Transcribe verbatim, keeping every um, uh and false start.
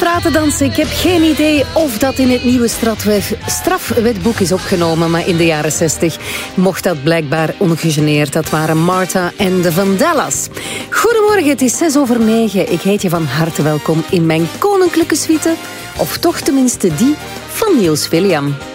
stratendansen. Ik heb geen idee of dat in het nieuwe strafwet- strafwetboek is opgenomen, maar in de jaren zestig mocht dat blijkbaar ongegeneerd. Dat waren Martha en de Vandellas. Goedemorgen, het is zes over negen. Ik heet je van harte welkom in mijn koninklijke suite. Of toch tenminste die van Niels William.